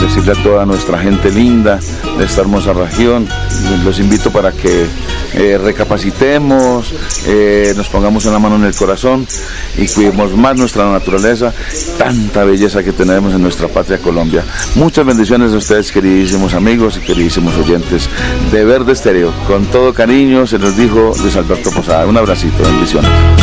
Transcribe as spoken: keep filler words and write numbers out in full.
decirle a toda nuestra gente linda de esta hermosa región, los invito para que eh, recapacitemos, eh, nos pongamos una mano en el corazón y cuidemos más nuestra naturaleza, tanta belleza que tenemos en nuestra patria Colombia. Muchas bendiciones a ustedes, queridísimos amigos y queridísimos oyentes de Verde Estéreo. Con todo cariño se los dijo Luis Alberto Posada. Un abracito, bendiciones.